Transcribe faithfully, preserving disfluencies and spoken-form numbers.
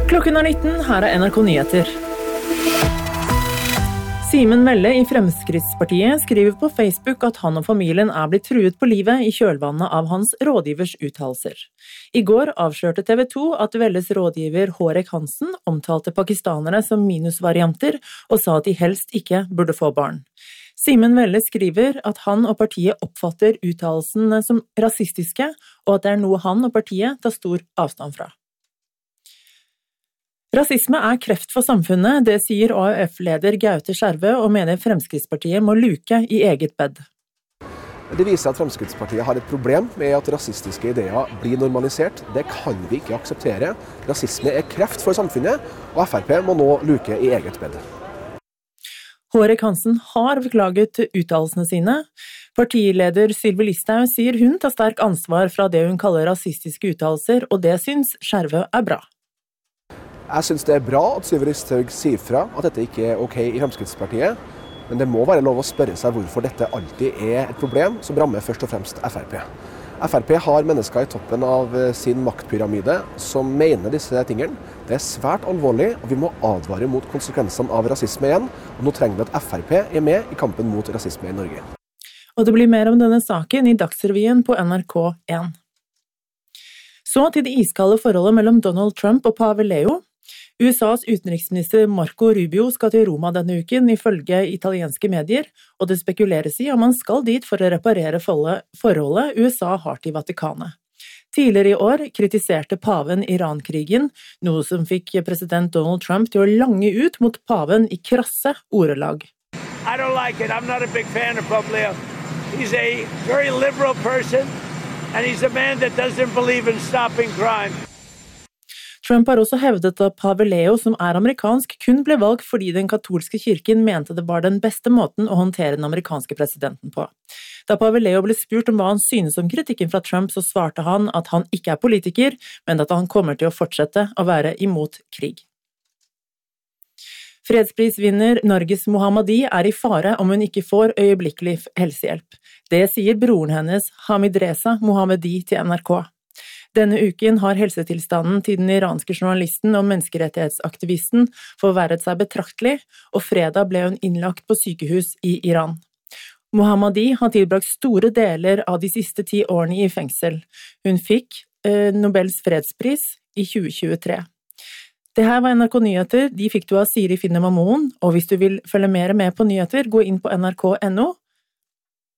Klokken er nitten, her er N R K Nyheter. Simen Velle i Fremskrittspartiet skriver på Facebook at han og familien er blitt truet på livet i kjølvannet av hans rådgivers uttalelser. I går avslørte T V to at Velles rådgiver Hårek Hansen omtalte pakistanere som minusvarianter og sa at de helst ikke burde få barn. Simen Velle skriver at han og partiet oppfatter uttalelsene som rasistiske, og at det er noe han og partiet tar stor avstand fra. Rasisme er kreft for samfunnet, det sier A U F-leder Gaute Skjervø og mener Fremskrittspartiet må luke i eget bed. Det viser at Fremskrittspartiet har et problem med at rasistiske ideer blir normalisert. Det kan vi ikke akseptere. Rasisme er kreft for samfunnet, og Frp må nå luke i eget bed. Hårek Hansen har beklaget uttalelsene sine. Partileder Sylvi Listhaug sier hun tar sterk ansvar fra det hun kaller rasistiske uttalelser, og det syns Skjervø er bra. Jeg synes det er bra at Sylvi Listhaug sier fra at dette ikke er ok i Fremskrittspartiet, men det må være lov å spørre seg hvorfor dette alltid er et problem som rammer først og fremst Frp. Frp har mennesker i toppen av sin maktpyramide som mener disse tingene. Det er svært alvorlig, og vi må advare mot konsekvensene av rasisme igjen, og nå trenger vi at Frp er med i kampen mot rasisme i Norge. Og det blir mer om denne saken i Dagsrevyen på N R K én. Så til det iskalde forholdet mellom Donald Trump og pave Leo. U S A's utenriksminister Marco Rubio skal til Roma denne uken ifølge italienske medier, og det spekuleres i om han skal dit for å reparere forholdet U S A har til Vatikanet. Tidligere i år kritiserte paven Iran-krigen, noe som fikk president Donald Trump til å lange ut mot paven i krasse ordelag. I don't like it. I'm not a big fan of Pope Leo. He's a very liberal person, and he's a man that doesn't believe in stopping crime. Trump har også hevdet at pave Leo, som er amerikansk, kun ble valgt fordi den katolske kirken mente det var den beste måten å håndtere den amerikanske presidenten på. Da pave Leo ble spurt om hva han synes om kritikken fra Trump, så svarte han at han ikke er politiker, men at han kommer til å fortsette å være imot krig. Fredsprisvinner Narges Mohammadi er i fare om hun ikke får øyeblikkelig helsehjelp. Det sier broren hennes, Hamid Reza Mohammadi, til N R K. Denne uken har helsetilstanden til den iranske journalisten og menneskerettighetsaktivisten forverret seg betraktelig, og fredag ble hun innlagt på sykehus i Iran. Mohammadi har tilbrakt store deler av de siste ti årene i fengsel. Hun fikk eh, Nobels fredspris i tjue tjuetre. Det her var N R K Nyheter, de fikk du av Siri Finne Mamoen, og hvis du vil følge mer med på nyheter, gå inn på N R K punktum no.